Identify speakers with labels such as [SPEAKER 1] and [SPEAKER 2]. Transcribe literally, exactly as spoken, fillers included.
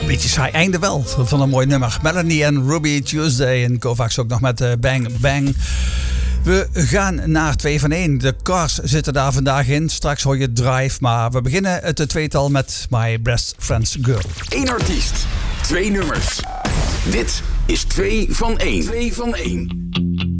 [SPEAKER 1] beetje saai einde wel van een mooi nummer. Melanie en Ruby Tuesday en Kovacs ook nog met uh, Bang Bang. We gaan naar twee van één. De Cars zitten daar vandaag in. Straks hoor je Drive, maar we beginnen het tweetal met My Best Friend's Girl.
[SPEAKER 2] Eén artiest, twee nummers. Dit is twee van één. twee van één.